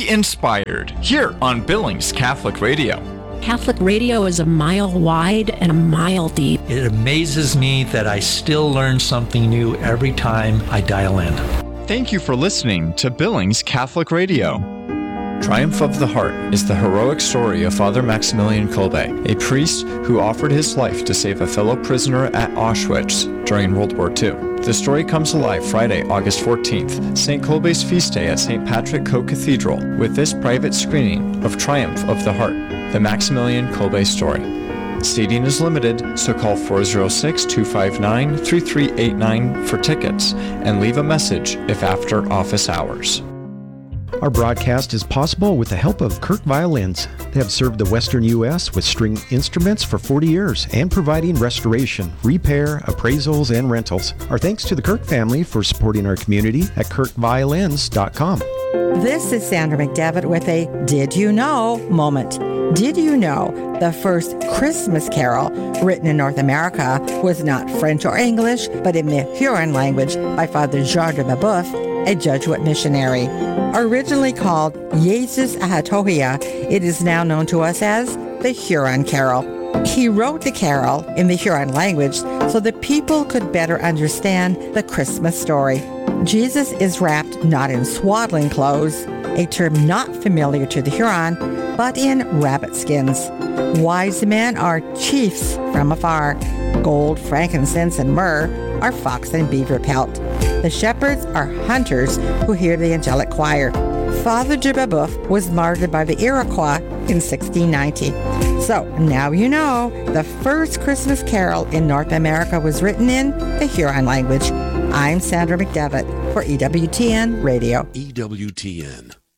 inspired here on Billings Catholic Radio. Catholic radio is a mile wide and a mile deep. It amazes me that I still learn something new every time I dial in. Thank you for listening to Billings Catholic Radio. Triumph of the Heart is the heroic story of Father Maximilian Kolbe, a priest who offered his life to save a fellow prisoner at Auschwitz during World War II. The story comes alive Friday, August 14th, St. Kolbe's feast day at St. Patrick Co-Cathedral, with this private screening of Triumph of the Heart, the Maximilian Kolbe story. Seating is limited, so call 406-259-3389 for tickets and leave a message if after office hours. Our broadcast is possible with the help of Kirk Violins. They have served the Western U.S. with string instruments for 40 years and providing restoration, repair, appraisals, and rentals. Our thanks to the Kirk family for supporting our community at kirkviolins.com. This is Sandra McDevitt with a Did You Know moment. Did you know the first Christmas carol written in North America was not French or English, but in the Huron language by Father Jean de Babeuf, a Jesuit missionary. Originally called Jesus Ahatohia, it is now known to us as the Huron Carol. He wrote the carol in the Huron language so that people could better understand the Christmas story. Jesus is wrapped not in swaddling clothes, a term not familiar to the Huron, but in rabbit skins. Wise men are chiefs from afar. Gold, frankincense, and myrrh are fox and beaver pelt. The shepherds are hunters who hear the angelic choir. Father de Babeuf was martyred by the Iroquois in 1690. So now you know the first Christmas carol in North America was written in the Huron language. I'm Sandra McDevitt for EWTN Radio. EWTN.